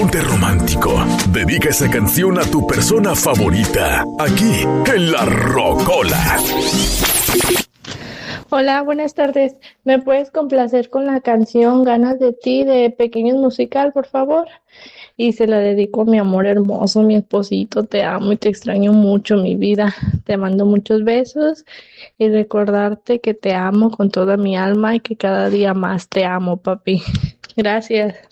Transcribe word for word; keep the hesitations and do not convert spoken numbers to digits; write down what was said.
ponte romántico. Dedica esa canción a tu persona favorita, aquí en La Rocola. Hola, buenas tardes. ¿Me puedes complacer con la canción Ganas de ti de Pequeños Musical, por favor? Y se la dedico a mi amor hermoso, mi esposito. Te amo y te extraño mucho, mi vida. Te mando muchos besos y recordarte que te amo con toda mi alma y que cada día más te amo, papi. Gracias.